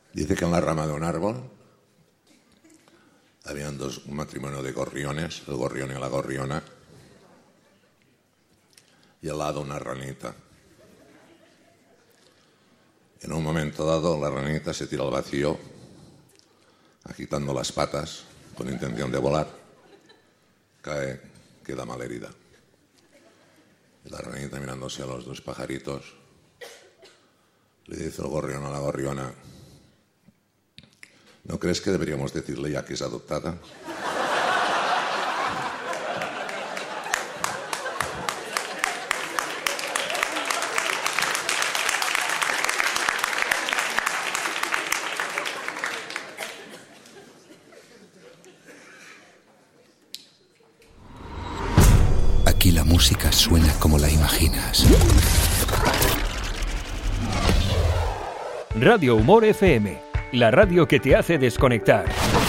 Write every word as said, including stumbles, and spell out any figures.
Dice que en la rama de un árbol habían dos, un matrimonio de gorriones, el gorrión y la gorriona, y al lado una ranita. En un momento dado la ranita se tira al vacío, agitando las patas con intención de volar, cae, queda malherida. Y la ranita, mirándose a los dos pajaritos, le dice el gorrión a la gorriona: ¿no crees que deberíamos decirle ya que es adoptada? Aquí la música suena como la imaginas. Radio Humor F M, la radio que te hace desconectar.